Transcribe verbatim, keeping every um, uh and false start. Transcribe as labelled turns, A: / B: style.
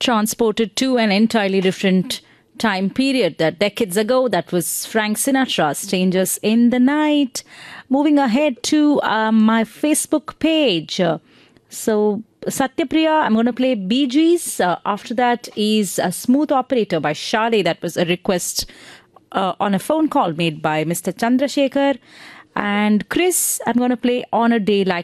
A: transported to an entirely different time period. That decades ago, that was Frank Sinatra, Strangers in the Night. Moving ahead to um, my Facebook page. Uh, so, Satyapriya, I'm going to play Bee Gees. Uh, after that is a Smooth Operator by Sade. That was a request uh, on a phone call made by Mister Chandrasekhar. And Chris, I'm going to play On a Day Like